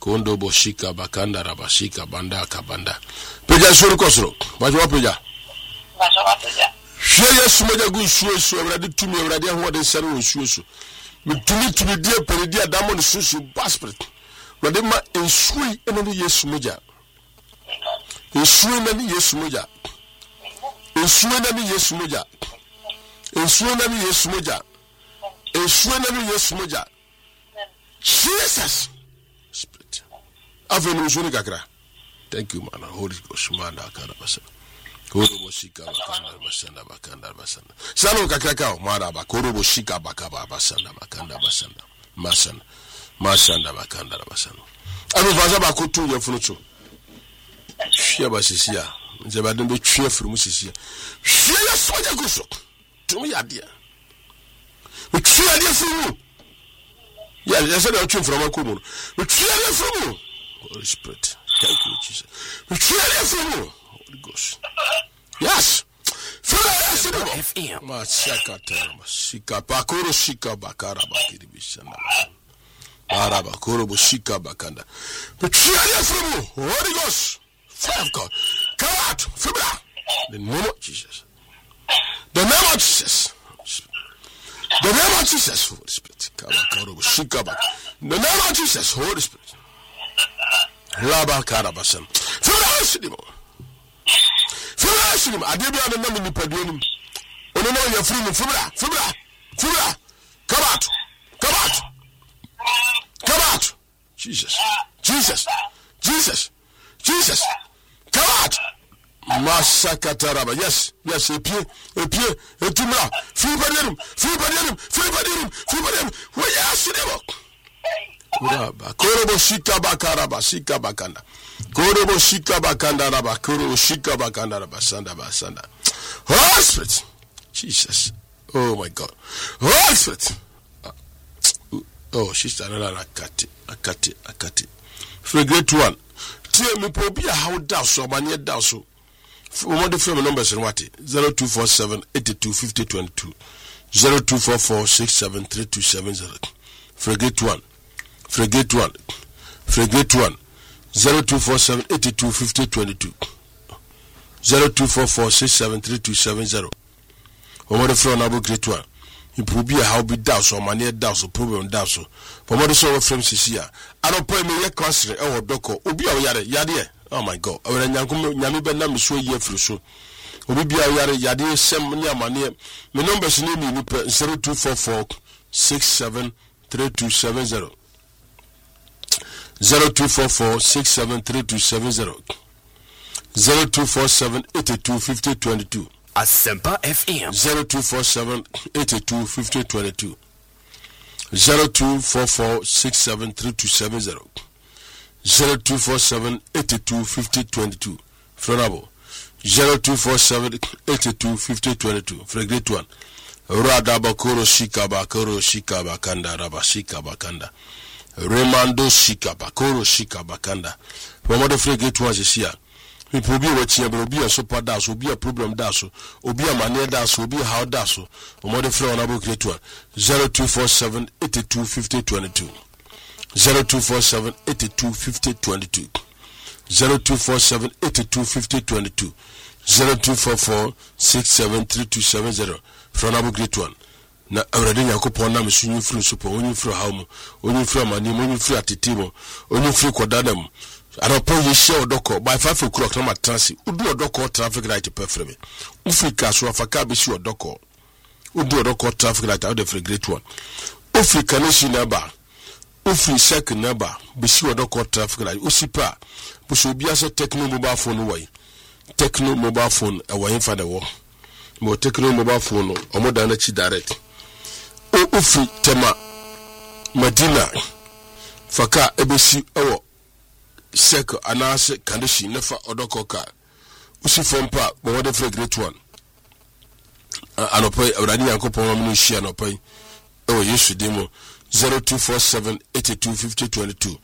Kondo boshika bakanda rabashika banda kabanda. Peja suru kosro. Bajo peja. Hwe Yesu moja gu suosu awrade tumi awrade ahode sare wo suosu. Mitumi tumi die peridi adamo ne susu baspret. Wade ma ensui ene Yesu moja. Ensui ene Yesu moja. Ensui ene Yesu moja. Ensui ene Yesu moja. Ensui ene Yesu moja. Jesus. Spirit. Avenu zuni kakra. Thank you, man. Holy Ghost, man. Akarabasa. Korobo shika bakanda basanda bakanda basanda. Sano kakra maraba. Korobo shika bakaba basanda bakanda basanda. Masanda. Masanda bakanda basanda. Anu vaza bakutu ya funucho. Shia basisia. Nzebadin be twie furu sisia. Shia soja guso. Tumi adia. We twie adia furu. Yeah, I said I'll from a common. We clearly from you, Holy Spirit. Thank you, Jesus. We clearly from you, Holy Ghost. Yes. FM. Masaka terma. Shika bakoro shika bakara bakiri bishana. Araba koro shika bakanda. We clearly from you, Holy Ghost. Fire of God. Come out. Fibra. The name of Jesus. The name of Jesus. The name of Jesus, Holy Spirit. The name of Jesus, Holy Spirit. Laba Karabasan. Fellowship. I did not know the Padum. Oh, no, you're free. Fibra. Come out. Come out. Jesus. Come out. Masakataraba. Yes, etumra. Free badem. We yasidemo. Uraba. Korobo shika bakaraba, shika bakanda. Korobo shika bakanda raba, korobo shika bakanda raba, basanda. Holy Spirit. Jesus. Oh my God. Holy Spirit. Oh, she's another akati. For great one. Tell me probably how down so many down so. What the phone numbers in what? 0247 82 50 22 0244 673270. Frigate one 0247 82 50 22 0244 673270. What the phone number great one? You probably how be down so many down so problem down so. But what the sort of from Cecilia? I don't pay me a question or doko. Ubi yade. Oh my God. Awere nyankum nyame be na meso ye afiri so. Obi bia yade sem nya mane. Me numbers ni mi 0244 673270. 0244 673270. 0247 82 50 22. Asempa FM 0247 82 50 22. 0244 673270. 0247 82 50 22. Fronabo 0247 82 50 22. Fragate one. Radabakoro shika bakanda rabashika bakanda. Remando shika bakoro shika bakanda. Pomodo fragate one is here. People be watching, be a super dash, be a problem dash, or be a money dash, or be a how dash, or mother flow on great one 0247 82 50 22. 0247 82 50 22. 0247 82 50 22. 0244 673270. From Abu Great One. Na already Yakupon Nam is you free super, only free home, only free money, only free at the table, only free quadadam. I don't pay you share doko by 5 o'clock. No transit. Udo doko traffic light perfect. Ufrika so afaka be sure doko. Udo doko traffic light out of the Great One. Ufrika nation number. Ufri second number. Be sure doko traffic light. Usipa. Buso biasa techno mobile phone away. Techno mobile phone away for the war. Mo techno mobile phone or more than a direct. Ufri tema Madina. Faka ebesi awo. Seko anase kandishi nefa odoko ka usi fompa bo wode for Great One anopai awrani yankopon amunu hia anopai o yesu demo 0247 82 50 22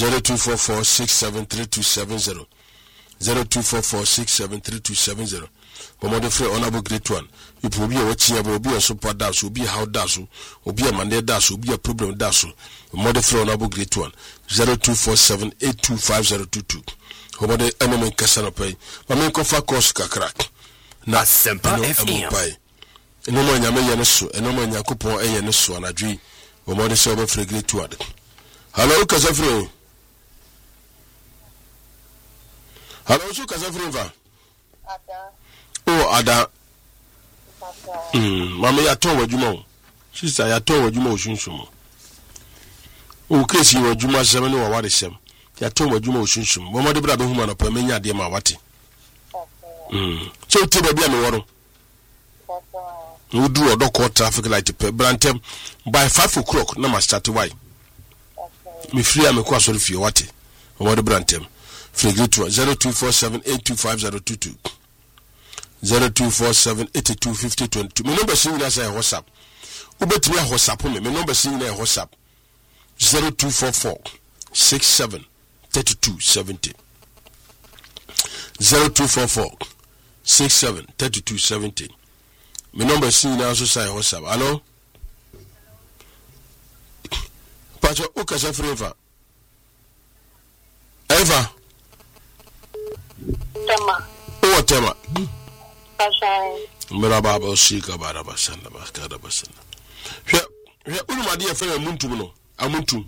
0244 673270 0244 673270 Bomode free honorable great one. You will be a watching, will be a super dash, will be a how dash, will be a Monday dash, will be a problem dash. Bomode free honorable great one. 0247-825022. Bomode enemy Casanopay. Mamen kofa course kakrak. Na Sempa FM. No man yame yeneso, and no man yakupon a yeneso and a G. Bomode server free great one. Hello, Casafre. Hello, so Casafre. Oh, Ada. Mama ya ton wadwuma. Sister ya ton wadwuma osunsumo. O kesi wadwuma 7 no wawade sem. Ya ton wadwuma osunsumo. Mama de bra be huma no pa menya de ma wate. So ti ba bia me woro. We do odoko traffic light pe brantem by 5 o'clock na ma start why. Me free am ko asori fie wate. Mama de brantem. Free 0247825022. 0247825022. My number sing na say WhatsApp. Ubetimi a WhatsApp me. My number sing na WhatsApp. 0244673270. 0244673270. My number sing na also say WhatsApp. Hello? Pacho ukasa freva. Eva. Tema. Oh, Tema. Baba Shika Barabasana Bascada Basana. Ulmadia for a muntum no, a muntum.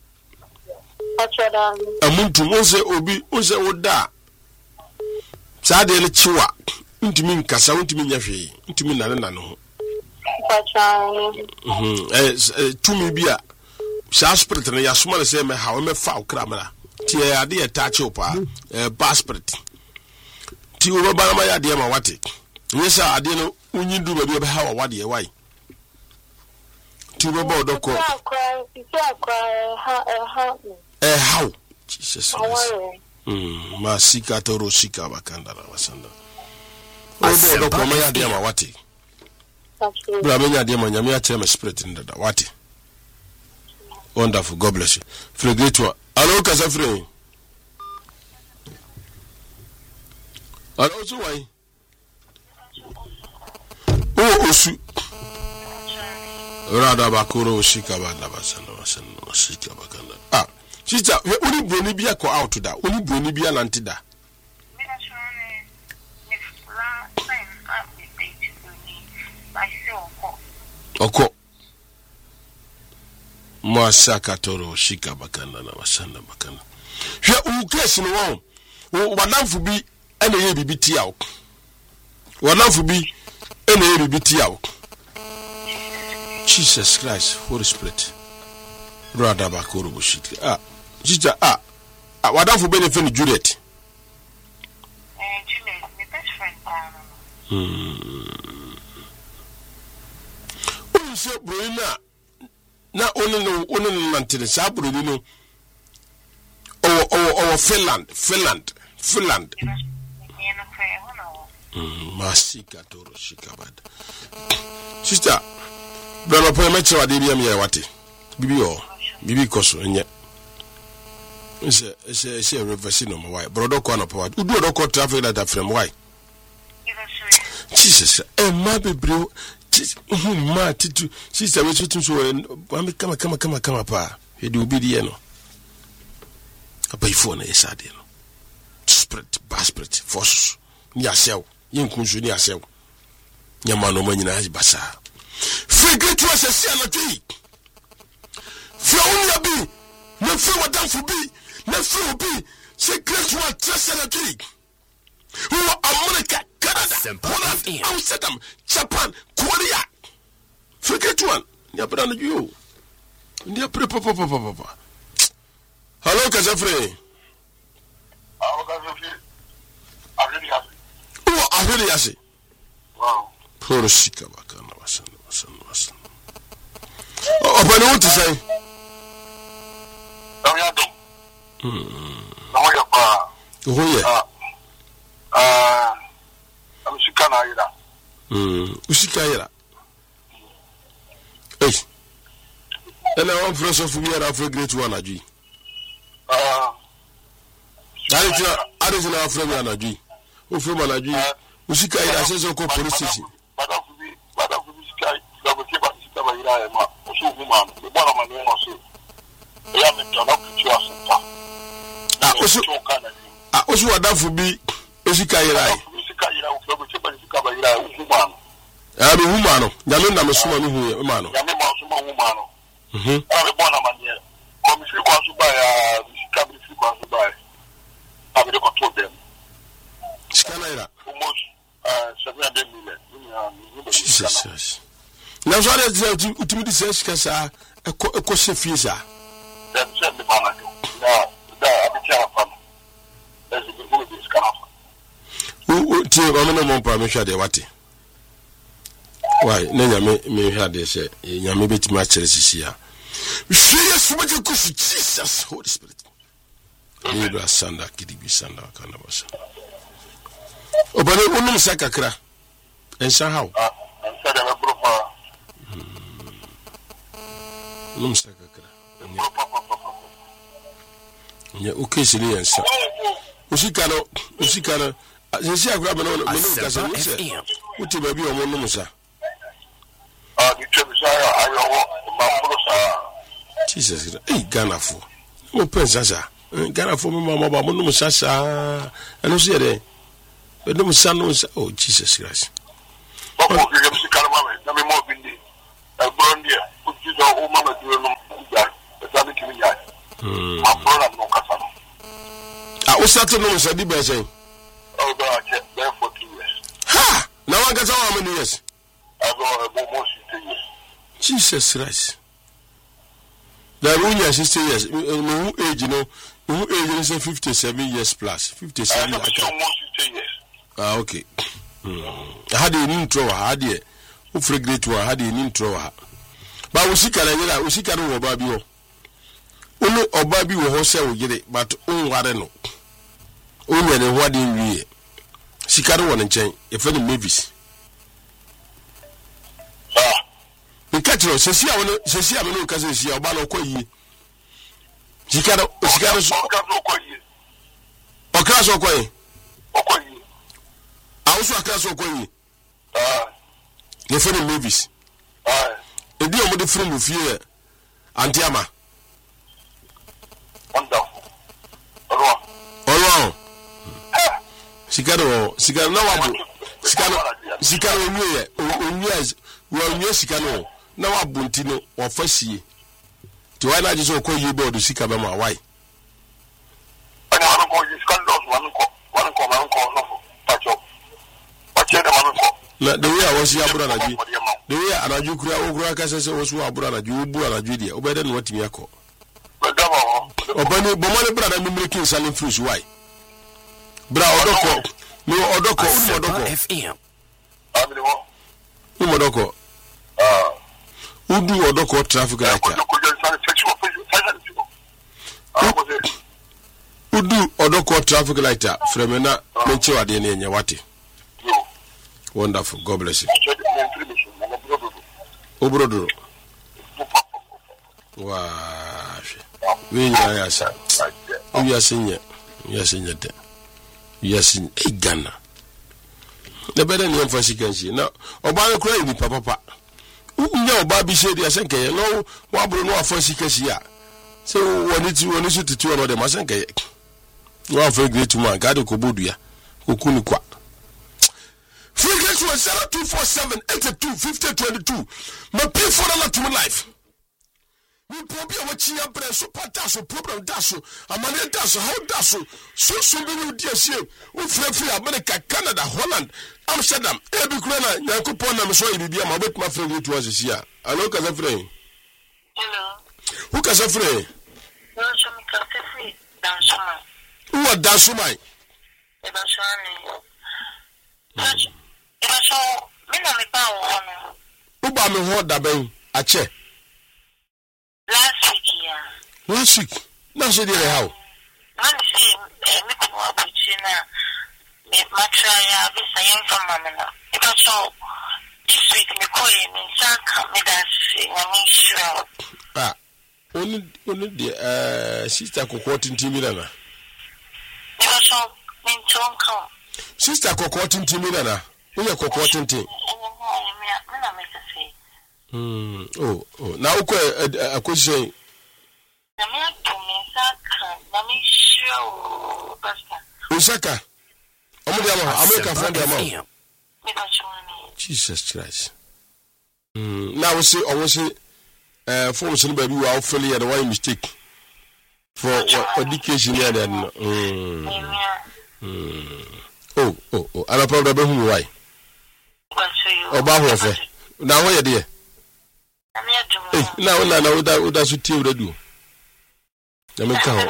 A muntum, once obi, once oda. Sadele Chiwa, intimin Casa, intimin Yafi, intimin Nanano. To me be a Shaspert and Yasuma say, how I'm a foul crammer. Tia dear Tachopa, a baspert. Tia Barama dear Mawati. Yes, I didn't know when you do a how a wadi away. To about the court. How? Jesus. Masika Toro Shika Bakanda Wasanda. Oh, the Comaya dear Mawati. Bramina dear Manamia Tema spirit in the Wati. Wonderful, God bless you. For a great one. Hello, Casafre. Hello, so why? Oh, Osu. Rada Bakuro Shika Basana Shika Bakanda. Ah, sister, we only Bonibia go out to that. Only Bonibia Lantida. Oko. Masaka Toro Shika Bakanda Wasanda Bakanda. Here, who cares in one? Wadam for be any BBT out. Wadam for be any BBT out. Jesus Christ, Holy Spirit. Brother Bakuru Bushit. Ah, sister, wadam for benefit Juliet. Juliet, my best friend. Who said Bruina? Na ono nantene sabro ni no o Finland masika toro shikabad sister brother po meche wade bia me wate bibi koso enye ese reverse no why brother ko na po udu odoko traffic light from why Jesus ma bebre ma titu sister we tutu so kama pa he do obi no abaifo na yesade no spirit baspirit force ni asew yenkunsu ni asew nyama no manyina basa figure to us ase na twi fronya bi na fro wadam fo bi na fro bi secret one trust na twi who America, Canada, Holland, Amsterdam, Japan, Korea. Forget one. Nya brand you. Nya papa. Hello, Casafre. Oh, I really see. Wow. Poor Shika Bakana wasan. Oh, but what to say? Oh, yeah. I'm Sikana. Usikayera. Hey. And I want first of me after great one aji. I didn't know after me anaji. Who from anaji? Usika ira sezo ko police station. Bada fubi sika da bo tiba sika ba ira e ma. So huma no bo na ma no so. Ya me tona kutu asenta. Osu wada fubi usika ira e. Usika ira o bo tiba sika ba ira e huma no. Ah me huma no. Nyame na me suma no hu ma no. Nyame ma suma huma no. Ara bo na ma ne. Komisi kwa so ba ya sika bi fi kwa so ba. Abi de ko to dem. Sikana ira. Almost 700 million. Jesus. Now so that ultimate says kasa eko sefie sa. That said the man da abitia fam. There's a good this kind of. Who tie o no mo pa me hwa de wate. Why na nyame me hwa de se nyame betima a kire sisia. Hwe yesu be ko Jesus Holy Spirit. Libra sanda kidibi sanda kana basa. Obane unum sakakra. Ensa how? Ensa de brofa. Unum sakakra. Nya ukesiri ensa. Usika no. Sisi akura bana no kasa no se. Uti ba bi o mo num sa. Di trebisa ayo ma brosa. Jesus. Ghana fo. O pensa sa. Ghana fo me ma ba mo num sa sa. Eno se de. No no oh Jesus Christ. Oh, you see Karamame, na me mo bindi. E brondia, uti do o mama do no ya. E ta me kimi ya. Ma brother no kasa no. Ah, o sato no so di be say. Oh, do ache, be 14 years. Ha! Na wan kasa how many years? I go more 60 years. Jesus Christ. That when you 60 years, no age is 57 years plus. 57 years. Almost 60 years. Ah, okay. I had an intro, I had it. Who frigate one had an intro. But we see Canada, we see Canada Babio. Only or Baby will wholesale get it, but only no. Only the what in we. Sikaro one and chain, if any movies. The catcher says, see, I know, cousin, see, a ball of coy. Sikaro, or class or coy. Also, a class of coy. The funny movies. A deal with the film of fear. Antiama. Wonderful. All Sikaro, no, Sikaro, years, well, yes, Sikano, no, Buntino, or Fassi. To I not just call you board to Sikabama, why? I don't call you scandals, one call, patch up. What's your man? The way I was your brother, the way I do Kura was your brother, you brother Julia, better than what you call. But my brother, I'm making selling fruits, why? Bra odoko no odoko FM Umodoko Udu odoko traffic light Udu odoko traffic light Fremena menchewa de ne nyawate. Wonderful, God bless you. Obrodoro Wow. We nyasa de yes in Ghana. The better name for Sikansi. Now, Obama crying with Papa. No, Bobby said, I think, no, Wabro no for Sikasia. So, when it's to 2 of them, I think, you are very great to my God, Kobudia, Kukunukwa. Frequency was 0247 82 50 22. My pay for a lot to my life. We probably watch your press, so patasso, problem dasso, a man dasso, how dasso, so many dears here, who free America, Canada, Holland, Amsterdam, every corner, Yakupon, I'm sorry, be my with my friend who was here. I know Casafre. Hello. Who Casafre? No, some Casafre, Dansuma. Who are Dansumai? Who by me hold the bang? A chair. Last week, yeah. Last week? No, so did how? I'm saying, Matraya, this from Mamma. It was so this week, me calling me, Saka, me that's ah, only the sister cohort in Timilana. It was so mean to come. Sister Koko Tintin Nana. We are Koko Tintin. Oh. Now, a question. Osaka. America friend amount. Jesus Christ. Now we say, for some baby, you are fully at one mistake for education. Oh, I'm a problem. Why? About what? Now, where dear? Now, that's what you do. Let me count.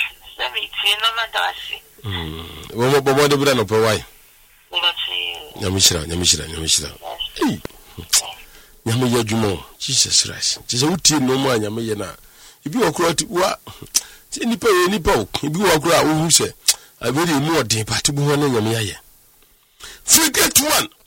What the brand of why? Yamishra. Hey, Yamaya Jumo, Jesus Christ. Just a routine no more, Yamayana. If you are crowd, what? Any poke, if you are crowd, who say, I really more deep, but to be one in Yamaya. Forget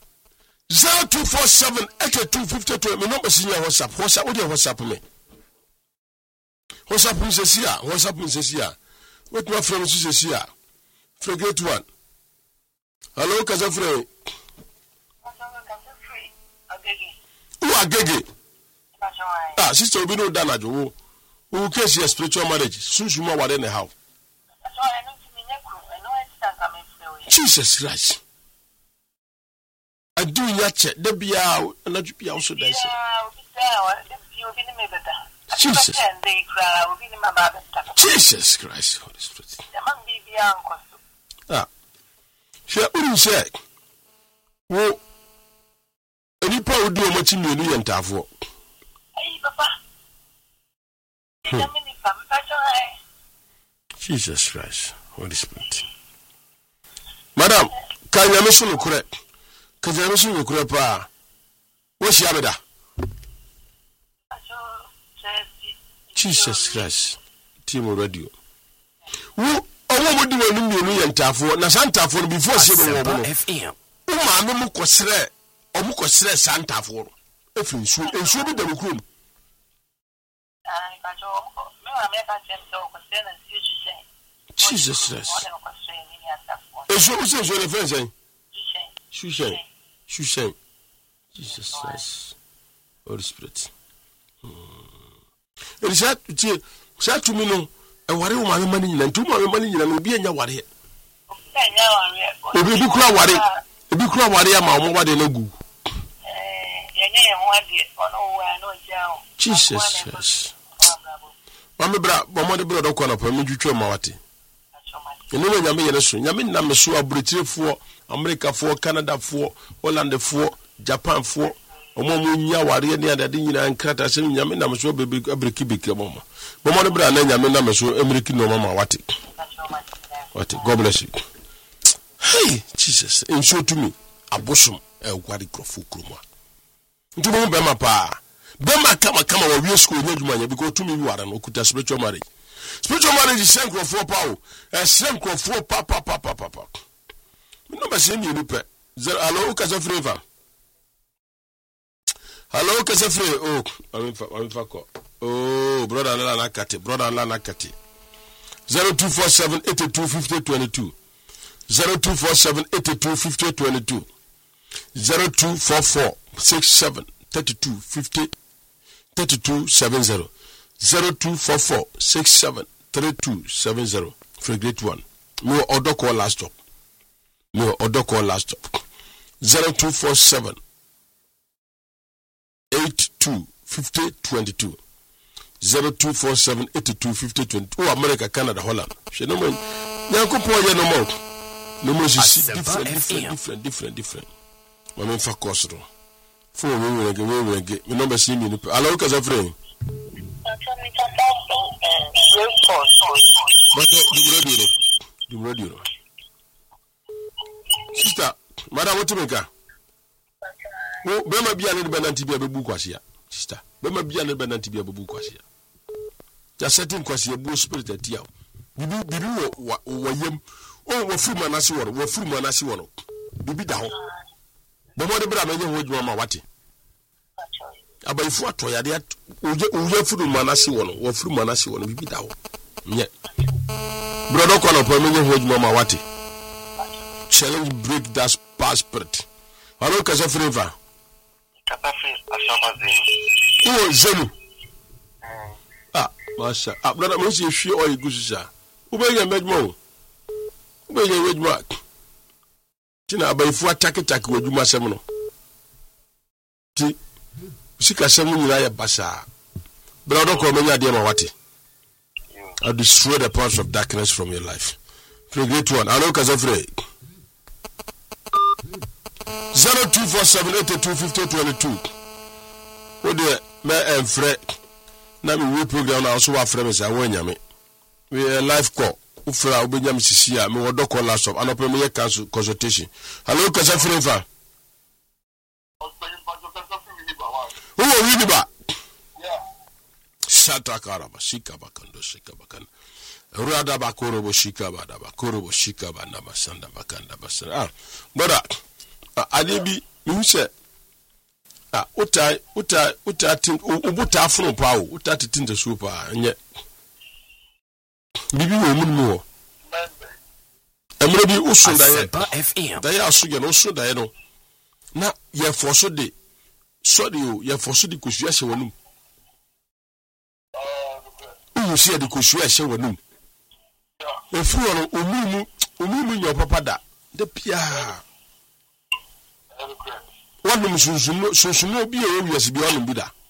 0247 8252. Me number senior WhatsApp. What do you WhatsApp me? WhatsApp me says here. What my friend says here? Forget one. Hello, Kazafre. Who are Gege? Sister, we know Danajo. Who cares your spiritual marriage? Soon you know what anyhow. Jesus Christ. I do not check. There be out, and not be also there. Jesus Christ, Holy Spirit. She wouldn't say, "Oh, any power do much in the end of war." Jesus Christ, Holy Spirit. Madam, can you miss you correct? Can you miss you correct? What's Yabeda? Jesus Christ, Timo Radio. Who? Owo mo di wonu mienu ye ntafo na santafo before se be wo no FM o ma no mu kosere santafo no efi nsu bi da mukrum Jesus Christ eso le fense Shushen Jesus Christ Holy Spirit it is to me no ware wo mame mani nyina ntu mame mani nyina no bi anya ware obi kura ware ama wo wade na gu yenye ho ade ono wo na oja o Jesus mame bra bomode bra do kona pa me twetwe ma wate eno no nyame ye ne so nyame na me so aburetirefo America fo Canada fo Holland fo Japan fo omo nya ware ne adade nyina nkrata se nyame na me so bebe abreki beke mama Bomo bra na nyame na me so American no mama wate God bless you. Hey Jesus in show to me abosom gwari krofo kroma nti bo be ma pa be ma kama wa wie school nya dwuma nya because to me wi wara no kuta spiritual marriage is same krofo pa o same krofo pa me no be se mi ni pe hello Kasafre oh I'm fa oh brother Lana Nakati 0247 825022 0247 825022 0244 67 3250 3270 0244 67 3270 for great one no order call last stop 0247 825022 0247 825022 oh America Canada Holland she no man yankopo ye no more different mama fa course do for we get me number see me no allow Kasafre but the radio sister madam what make wo be ma bia ne be nanti bia be bu kwase ya sister be ma bia ne be nanti bia be bu kwase ya ja setting kwase ya bu spirit atia bibi wo yem o wo furu manase wo bibi da ho be mo de bra ma nye ho djuma ma wate abaifu atoya de o furu manase wo bibi da ho nye brodo kono po me nye ho djuma ma wate challenge, break that bad spirit. Hello, Kasa Freva. Oh, Zenu. Masha. Brother, most you sure or you go to Ubey and Medmo. Ubey and Redmark. Tina, by 4 attack with you, Massamino. Sika Samu Basa. But I don't call me Adia Mawati. I'll destroy the powers of darkness from your life. Pray great one. Hello, Kazafre. 0247825022. Oh dear, me and Fred. Now we program also our friends. I want you. We a live call. Ufra Ubenyam Sisia. Me would call last up. I know me cancel consultation. Hello, Kazafre. Who are you about? Shata Karaba, Shikabakando, Shikabakan. Rada Bakorobo Shikabada, Bakorobo Shikabanda Basanda Bakanda Basana. But Adibi, you said, Uta Ubuta from Pau, Uta Tinta Super, and yet Bibi woman more. And maybe also they are so you also they know. Now, ye for so de. So you, ye for so de Kushia. You see the Kushia Shawanum. If you are Umumu, your papa, the Pia. One of them should be a years beyond Buddha.